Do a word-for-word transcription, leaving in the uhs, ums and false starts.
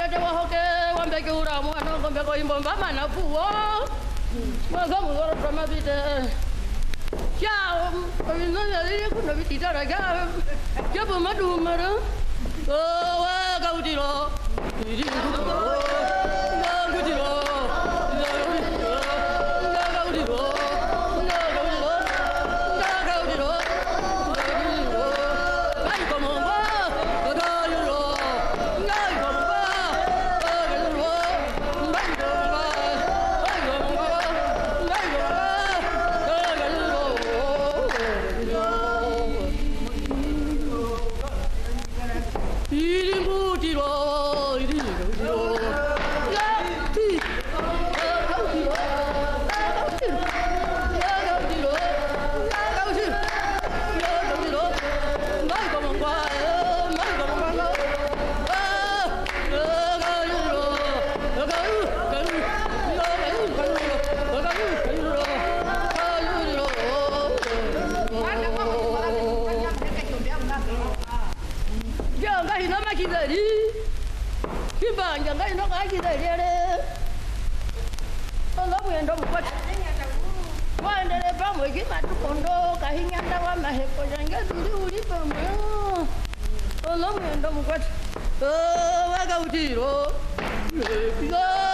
tete wa hoke wa mbeke ura mwana ko mbeko imbo mbama na puo mwaga mugoro prama bite ciao ko no yali ko no biti tara ga ya bu madu mara o wa ga udiro iri ga udiro Jangan nak lagi dah dia dia. Kalau bukan dom kuat. Wah, dia lepas mungkin matu kondo kahinya dah mah heko jangan dulu di pemau. Kalau bukan dom kuat. Oh, wah kau tiro.